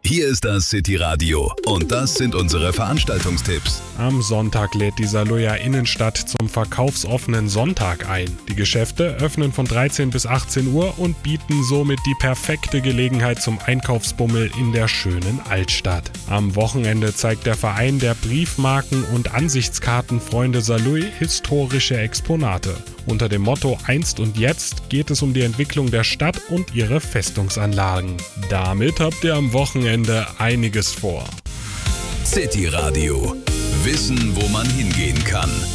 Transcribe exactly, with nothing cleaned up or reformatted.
Hier ist das City Radio und das sind unsere Veranstaltungstipps. Am Sonntag lädt die Saarlouer Innenstadt zum verkaufsoffenen Sonntag ein. Die Geschäfte öffnen von dreizehn bis achtzehn Uhr und bieten somit die perfekte Gelegenheit zum Einkaufsbummel in der schönen Altstadt. Am Wochenende zeigt der Verein der Briefmarken- und Ansichtskartenfreunde Saarlouis historische Exponate. Unter dem Motto Einst und Jetzt geht es um die Entwicklung der Stadt und ihre Festungsanlagen. Damit habt ihr am Wochenende einiges vor. City Radio. Wissen, wo man hingehen kann.